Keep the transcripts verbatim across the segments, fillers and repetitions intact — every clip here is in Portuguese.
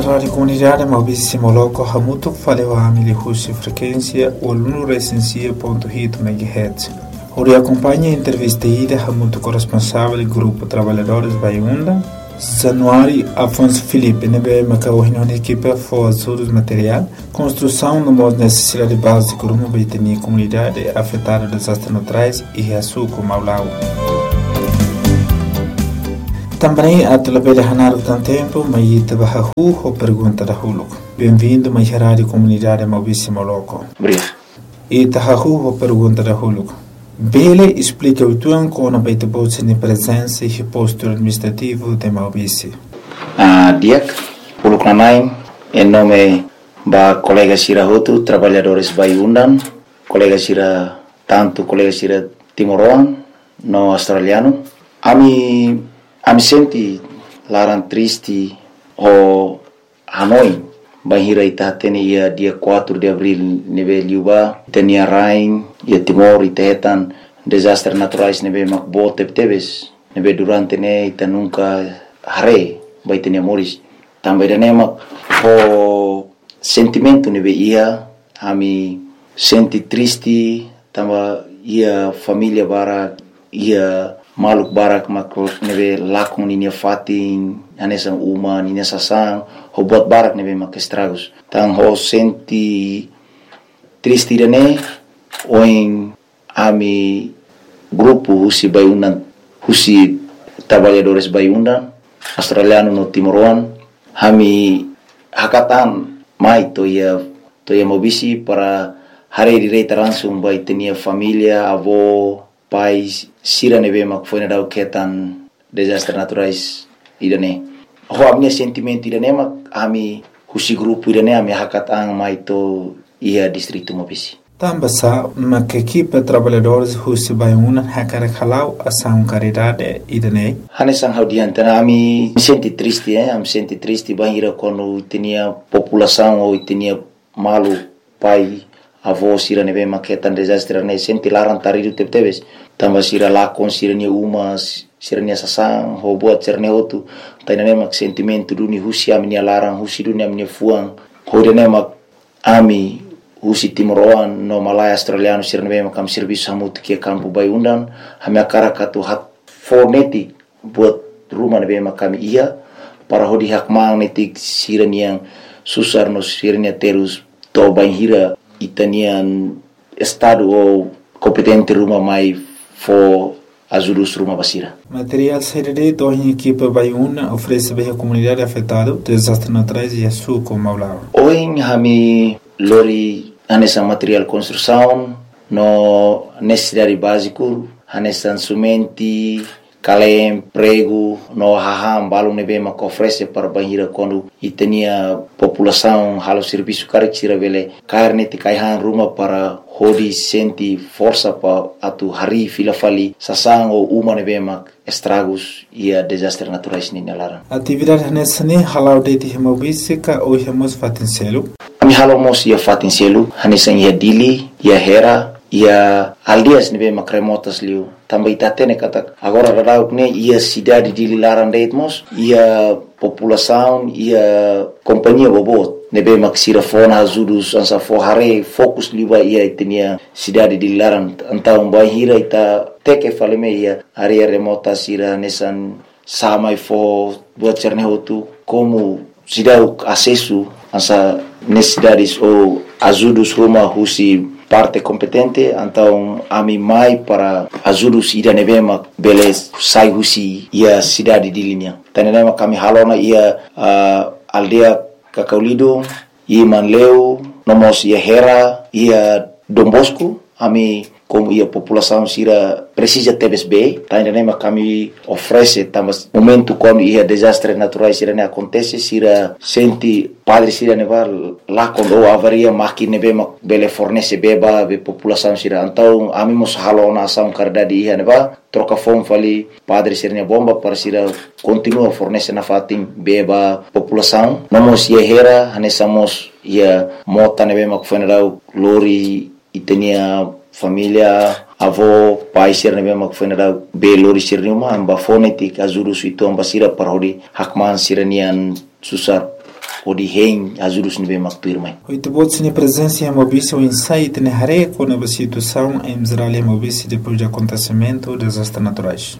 Rádio Comunidade Maurício Moloco Hamuto faleu a Amilihusi frequência Olunu Recensia ponto hit megahertz. Ori acompanha a entrevista ida Hamuto corresponsável do Grupo Trabalhadores Baiunda, Januário Afonso Felipe, nebe macaohino na equipe for ajudos material, construção de uma necessidade básica rumo a a comunidade afetada por desastres naturais e reaçuco Maulau. Também a telebele hanar tan tempo, mas tabahu ou pergunta da Huluk. Bem-vindo mais à Rádio Comunidade Maurício Moloco. Obrigado. E tabahu ou pergunta da Huluk. Bele explica o tuan com a baita bolsa de presença e posto administrativo de Maurício. Ah, Diak, Huluk Nanai, em nome da colega Sira Hotu, trabalhadores Baiundan, colega Sira, tanto colega Sira Timoroan, no australiano. Ami Ami senti larang triste o Hanoi bahira ita tene ia dia quatro de abril nebe liuba tenia rain ia Timor itetan desastre naturais nebe makbo tebtebes nebe durante ne ita nunca hare bai tenia moris também dane mak o sentimento nebe ia ami senti triste tamba ia família bara ia maluk barak makro nebe lakon ninia fatin anesan uma ninia sasang ho buat barak nebe mak estragos tang ho senti triste dane oin ami grupo husi Baiundan husi trabalhadores Baiundan australiano no Timoroan hami hakatan mai to ia to ia mobisi para hari direita langsung bai tenia família avó pais sira nebe mak foi na dau ketan desastre naturais idane ho amnya sentimento idane mak ami husi grupo idane ami hakatang mai to ia distrito Mobisi tambasa mak equipe trabalhadores husi Baiundan hakara khalau asam caridade idane hanesang haudian tana ami senti triste eh am senti triste bahira quando tinha população ou tinha malu pai avó sira nebe maketan desastre ne senti larang taridu tebtebes tamba sira lakon sira nia uma sira nia sasang ho buat sirne hotu taina ne mak sentimento duni husi ami nia larang husi dunia ami nia fuang ho dene mak ami husi Timoroan no Malaya australiano sira nebe mak am serviço hamut ke campo Baiundan hami akara katu hat fonetik buat rumah nebe mak kami ia para hodi hak mang netik sira nia susar no sira nia terus to banhira itanian estado ou competente rumah mai for ajudus rumah basira. Material serede do em equipe Baiundan oferece bem a comunidade afetada desastres naturais e açúcar Maulau. Hoje hami lori anessa material construção no necessidade básico anessa sumenti kalem prego no haham balu nebe mak oferece para banhira quando itania população halo serviço carexira vele carne te kaihan rumah para hodi senti força pa atu hari fila fali sasang ou uma nebe mak estragos ia desastre naturais ni nalara atividade nessa ne halau de ti Maurício ka ou hemos fatincelo ami halo mos ia fatincelo hanesan ia dili ia hera ia aldias nebe mak remotas liu também tatene kata agora rarau ne ia cidade de Lilaran deitmos ia população ia companhia bobot nebe mak sira fona azudus ansa fo hare fokus liba ia itenia cidade de Lilaran antau bahira ita teke faleme ia area remota sira nesan samai fo buat cerne hotu como cidade acesso ansa necessidades ou azudus rumah husi parte competente então ami mai para ajudus ida nebema beles sai husi ia cidade de linha tanema kami halona ia uh, aldea Kakaulido ia Manleu nomos ia Hera ia Dombosco ami como ia população sira precisa tebes bem tanema kami oferece tamas momento quando ia desastre naturais sira ne acontece sira senti padre sira neva lá quando avaria maki nebema bele fornece beba be população sira então amimos halona ação cardade ia neva troca fom fali padre sira ne bomba para sira continua fornece na fatim beba população nomos ia Hera hanesamos ia mota nebema kufenrau lori itenia família avó pai sir nebe mak fenada be lori sir numa amba fonetik azuru suito amba sira parodi hakman siranian susar odi hen ajudos nebe maktuirmai. Oito bots ni presença em Mobice o insight ne hareco na situação em Israel e Mobice depois do acontecimento dos desastres naturais.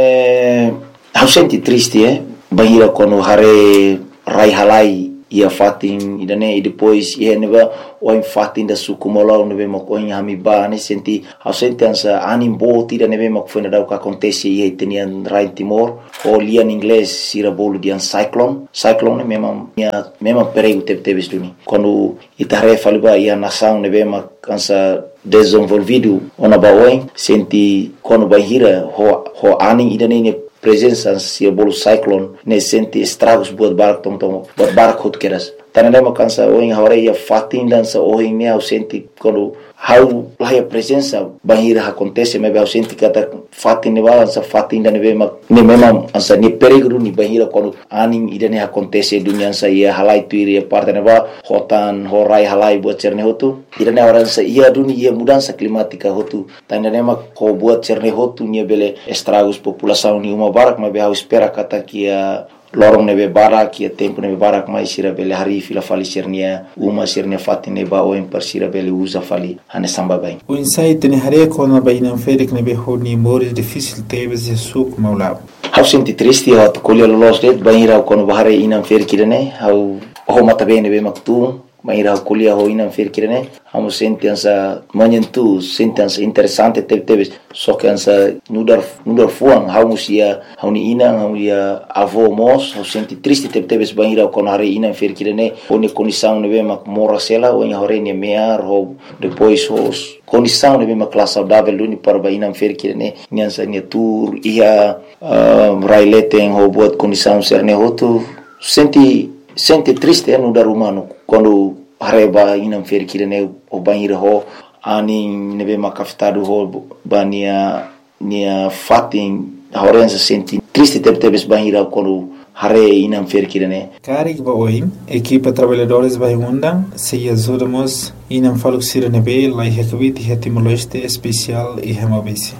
É, eu senti triste, eh? Bahira quando hare rai halai ia fatin idane e depois ia neba o em fatin da sukumola nebe makoin hamiba ne senti eu senti ansa anim bot ida nebe mak foi nada o que acontece ia tenian rai Timor o lia em inglês sira bolo de an cyclone cyclone mesmo minha mesmo perigo teve teve duni quando itare faliba ia nação nebe mak ansa desenvolvido ona baoin senti quando bahira ho ho aning idane ne presença se bolo cyclone ne senti estragos buat barco tom tom buat barco keras tanema kansa o em hora ia fatin dança o em meu senti quando how lá a presença bahira acontece me eu senti kata fatin ne balança fatin da ne bema ne mesmo ansa ne perigo ni bahira quando anim idane acontece dunia sa ia halai tuiri parte ne ba hotan horai halai buat cerne hotu idane orang sa ia dunia ia mudança climática hotu tanema ko buat cerne hotu ni bele estragos população ni uma barak me eu espera kata kia lorong nebe barak ia tempo nebe barak mai sira bele hari fila fali sirnia uma sirnia fatine ba o per sira bele usa fali ane samba bai o insight ne hare ko na baina ferik nebe honi mores difícil tebes de suk maulab hau senti triste hat kolya los det baira kono bahare inam fer kirene hau ho mata bene be maktu baira kolya ho inam fer kirene hau senti ansa manyentu senti ansa interessante teb tebes so que ansa nudar nudar fuang hau musia hau ni ina hau ia avô mos hau senti triste teb tebes baira kono hare inam fer kirene oni condição nebe mak mora sela o hore ne mear ho depois os condição nebe mak classe saudável luni para baina fer kirene nyansa ne tour ia uh, raileten ho buat condição serne hotu senti senti triste no dar humano quando hareba inam fer kirene o banheiro ho ani nebe makafitado ho bania nia fatin horenza senti triste tebe tebes banheiro quando hare inam fer kirene karik ba oi equipa trabalhadores vai undang se ajudamos inam faluk sirene lai hekvit hetimoloste especial e hemabisi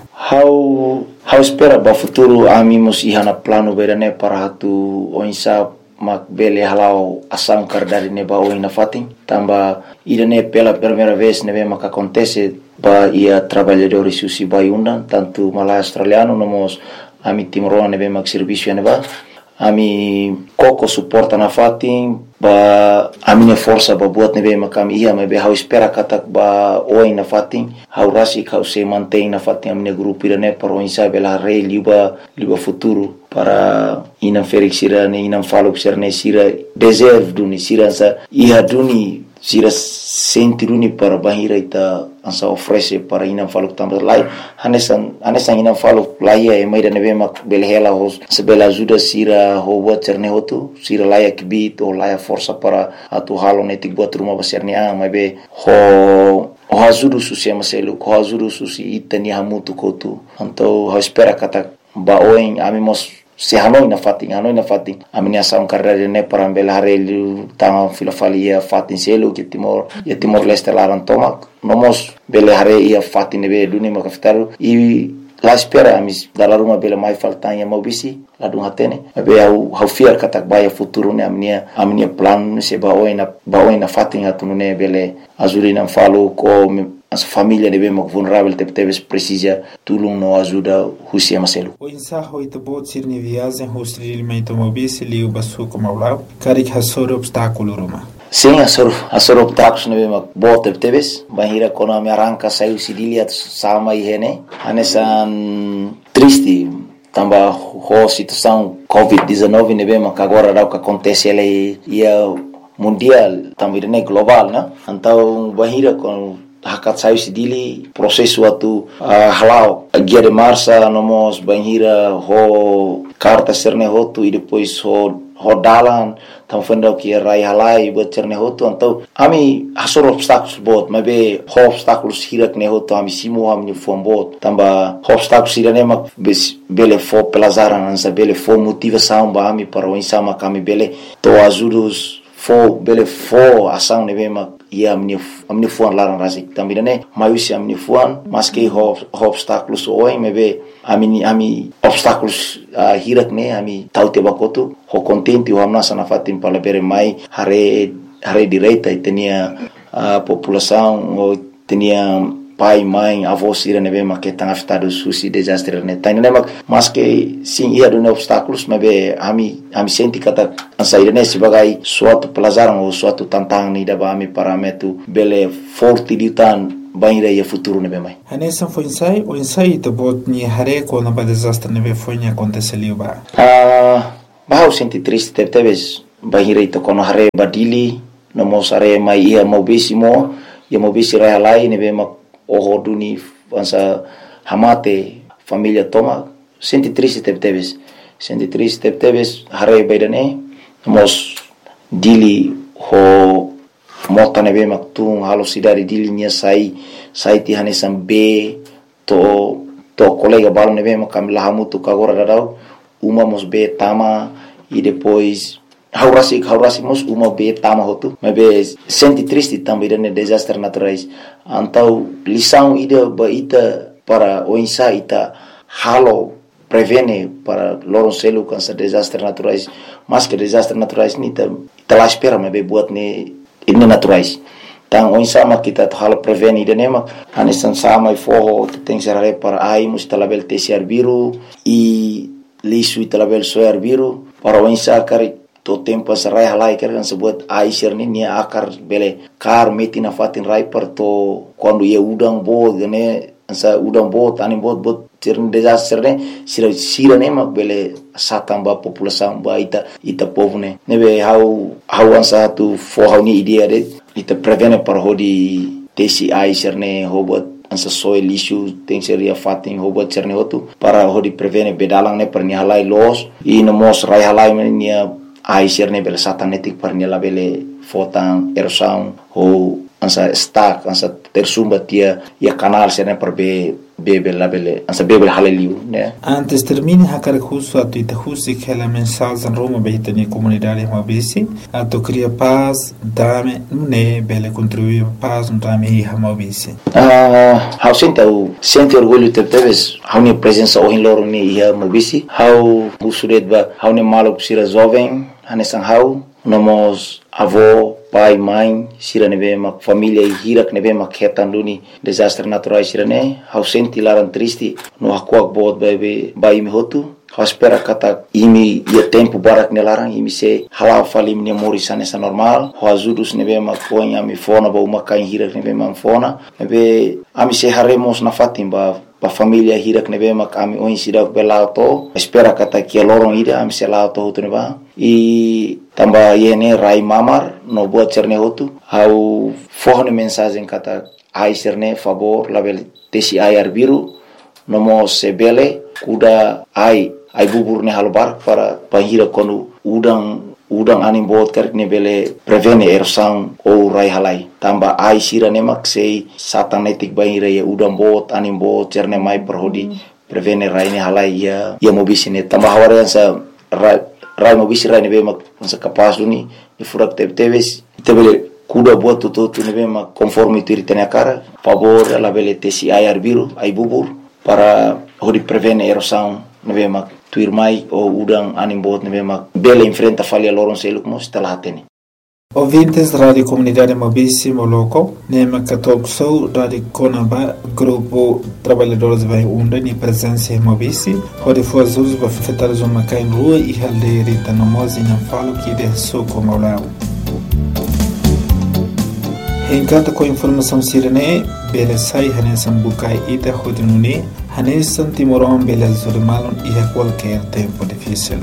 how how espera ba futuro amimos ihana plano berane para hatu oinsa mak bele halau asang kardari ne ba oina fatin tamba idane pela primeira vez ne mak acontece ba ia trabalhadores susi vai undang tanto malai australiano nomos ami timoro ne mak serviço ne ba ami koko suporta na fatin ba a minha força ba buat nebe makam ia me be hau espera katak ba oi na fatin hau rasi hau se mantém na fatin a minha grupo irane para o insa bela rei liba liba futuro para inam felix sira ne inam falo sira ne sira deserve duni sira sa ia duni sira senti duni para bahira ita ansa oferece para inam falo também lai hanesan hanesan inam falo lai e mai da nebe mak bela hela hos se bela ajuda sira ho buat cerne hotu sira lai kibit o lai força para atu halo netik buat rumah besarnya ah mabe ho ho ajuda susi maselu ho ajuda susi itani hamutu kotu então ho espera kata ba oin amimos se hanoi na fatin hanoi na fatin aminia saun carreira ne para bela harelu tang filofalia fatin selu que timor e timor leste laran tomak nomos bela hare ia fatin be duni makaftaru e la espera amis dalar uma bela mai faltan ya mobisi la dun hatene be au hau fiar katak baya futuro ne amnia amnia plan se ba oina ba oina fatin atunu ne bele azulina falo ko as família de bem vulnerável te teves precisa tulum no ajuda husia maselu o insaho ito bot sirni viagem hostil meito mobisi liu basu como ao karik hasor obstáculo roma sim hasor hasor obstáculos ne bem bot te teves bahira kono me arranca saiu sidilia sama ihene anesan triste tamba ho situação covid dezenove ne bem agora dá o que acontece ele ia mundial também ne global né então bahira com hakat sayu sidili prosesu atu uh, halau guia de marcha nomos banhira ho carta serne hotu e depois ho rodalan tam fenda que rai halai buat cerne hotu então ami hasor obstáculos bot mabe ho obstáculos hirak ne hotu ami simo ami fom bot tamba obstáculos irane mak bele fo pelazaran ansa bele fo motivação ba ami para o insama kami bele to ajudos fo bele fo ação ne bema ia amni amni fuan laran rasik também né maiusi amni fuan mas que ho obstáculos oi mebe ami ami obstáculos uh, hirak ne ami tau te bakotu ho contente o amna sana fatim palabere mai hare hare direita tenia a população o tenia pai, mãe, avós irem ver mas que estão afetados suci desastre né tá né mas que sim ia do obstáculos mas be ami ami senti kata sair né sebagai suatu pelajaran ou suatu tantangan ni daba ami parametu bele forte di tan banira ia futuro né mai Hanessa foi ensaio o ensaio de bot ni hare quando ba desastre né foi ni aconteceu ba ah bah eu senti triste teve teve banira ito quando hare badili no mosare mai ia mobisimo ia mobisi rai lai né be o duni ansa hamate família toma senti triste teve teve senti triste teve teve hare baidane mos dili ho mota nebe maktung halo sidari dili nya sai sai ti hanesam be to to colega balo nebe makam lahamu tu kagora dadau uma mos be tama e depois haurasi haurasi mos uma be tama hotu mebe senti triste também dane desastre naturais antau lição ida baita para o insa ita halo prevene para loron selu cansa desastre naturais mas que desastre naturais ni ta ita espera mebe buat ne ini naturais tang o insa ma kita halo prevene ida nema anesan sama i forro tem serare para ai mus talabel tesiar biru e lisu talabel soar biru para o insa kari to tempo sarai halai kan sebut aisir ni nia akar bele kar meti na fatin rai per to quando ia udang bo gane sa udang bo tani bot bot tirn desastre ne sira sira ne mak bele satan ba população ba ita ita povo ne nebe how how ansa tu for how ni idea de ita prevene par hodi tesi aisir ne hobot ansa soil issue tem seria fatin hobot cerne hotu para hodi prevene bedalang ne per ni halai los i no mos rai halai nia aisir ne bela satanetik parnia la bele fotan erosão ou ansa stack ansa tersumba tia ia canal sene per be bebe la bele ansa bebe haleliu né antes termine hakar justo a tuita justi que la mensagem en Roma beita ni comunidade mabisi a to cria paz dame ne bele contribuir paz no dame hi mabisi ah how sente o sente orgulho te teves how ni presença o in loro ni hi mabisi how usuret ba how ni malo sira jovem hanesan how nomos avô pai mãe sira nebe ma família hirak nebe ma ketanduni desastre naturais sira ne how senti laran triste no hakuak bot bebe bai mi hotu how espera kata imi ia tempo barak nelaran imi se halal fali mi morisane sa normal how azudus nebe ma konya mi fona ba uma kain hirak nebe ma fona nebe ami se haremos na fatimba pa família hirak nebe ma kami oin sira belato espera kata kia lorong ida ami se lato hotu neba e tamba yene rai mamar no buat cerne hotu how forne mensagem kata ai cerne favor label tesi air biru nomo sebele kuda ai ai bubur ne halbar para pahira konu udang udang anim bot karek ne bele prevene erosão ou rai halai tamba ai sira ne maksei satanetik bahira ya udang bot anim bot cerne mai perhodi prevene rai ne halai ya ya mobisine tamba hawarian sa rai rai mobisi rai ne be mak sa kapas duni ni furak tebe teves tebele kuda buat tutu tu ne be mak conforme tu ritene cara favor la bele tesi air biru ai bubur para hodi prevene erosão ne be mak tuir mai o udang anim bot ne be mak bele enfrenta falha loron seluk mos talatene Ouvintes Rádio Comunidade Mobisi Moloco, Nema Católico Sou, Rádio Conaba, Grupo Trabalhadores Vai Unda, ni presença em Mobisi, onde foi as usos para afetar os homens em rua e aldeia Rita Nomos e não falo que de sou como lá. Encanta com informação sirene, bela sai hanesan bukai ita hodinune, hanesan timoron bela zurimalon e a qualquer tempo difícil.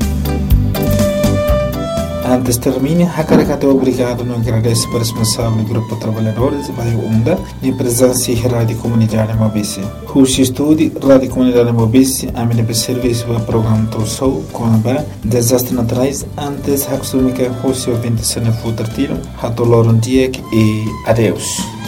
Antes termine, Hakarakato obrigado no agradece para o responsável do Grupo Trabalhadores Vai Unda e presença em Rádio Comunidade Mobisi. Rushi Estúdio, Rádio Comunidade Mobisi, a minha serviço para o programa Torsou, Conaba, Desastres Naturais, antes Haksumika Rushi ouvinte Sene Futartiro, Hatoloron Diek e adeus.